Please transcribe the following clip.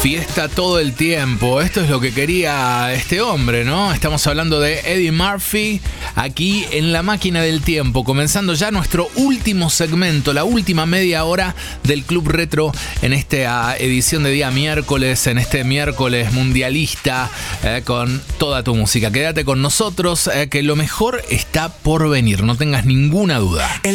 Fiesta todo el tiempo, esto es lo que quería este hombre, ¿no? Estamos hablando de Eddie Murphy, aquí en La Máquina del Tiempo, comenzando ya nuestro último segmento, la última media hora del Club Retro en esta edición de día miércoles, en este miércoles mundialista, con toda tu música. Quédate con nosotros, que lo mejor está por venir, no tengas ninguna duda.